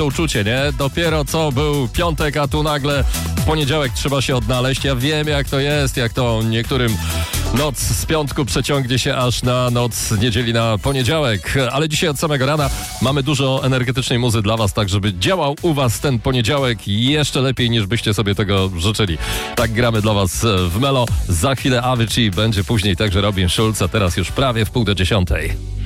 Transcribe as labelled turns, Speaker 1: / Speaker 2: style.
Speaker 1: to uczucie, nie? Dopiero co był piątek, a tu nagle w poniedziałek trzeba się odnaleźć. Ja wiem, jak to jest, jak to niektórym noc z piątku przeciągnie się aż na noc z niedzieli na poniedziałek. Ale dzisiaj od samego rana mamy dużo energetycznej muzy dla was, tak żeby działał u was ten poniedziałek jeszcze lepiej, niż byście sobie tego życzyli. Tak gramy dla was w Melo. Za chwilę Avicii, będzie później także Robin Schulz, a teraz już prawie w 9:30.